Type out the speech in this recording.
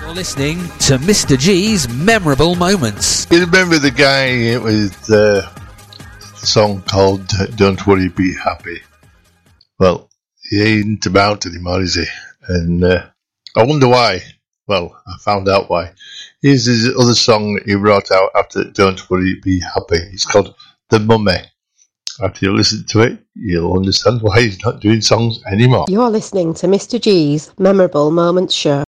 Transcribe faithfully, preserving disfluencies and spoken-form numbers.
You're listening to Mister G's Memorable Moments. You remember the guy with uh, a song called Don't Worry, Be Happy? Well, he ain't about anymore, is he? And uh, I wonder why. Well, I found out why. Here's his other song that he wrote out after Don't Worry, Be Happy. It's called The Mummy. After you listen to it, you'll understand why he's not doing songs anymore. You're listening to Mister G's Memorable Moments Show.